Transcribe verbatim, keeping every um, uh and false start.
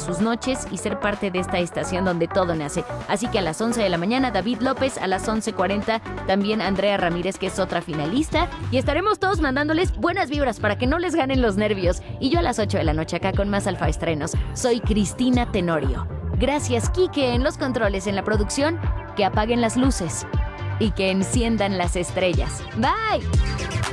sus noches y ser parte de esta estación donde todo nace. Así que a las once de la mañana, David López, a las once cuarenta, también Andrea Ramírez, que es otra finalista. Y estaremos todos mandándoles buenas vibras para que no les ganen los nervios. Y yo a las ocho de la noche acá con más Alfa Estrenos. Soy Cristina Tenorio. Gracias, Quique, en los controles, en la producción. Que apaguen las luces y que enciendan las estrellas. Bye.